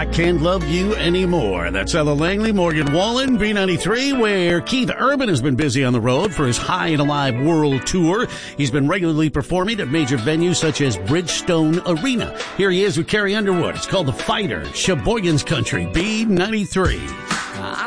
I Can't Love You Anymore. That's Ella Langley, Morgan Wallen, B93, where Keith Urban has been busy on the road for his High and Alive World Tour. He's been regularly performing at major venues such as Bridgestone Arena. Here he is with Carrie Underwood. It's called The Fighter, Sheboygan's Country, B93.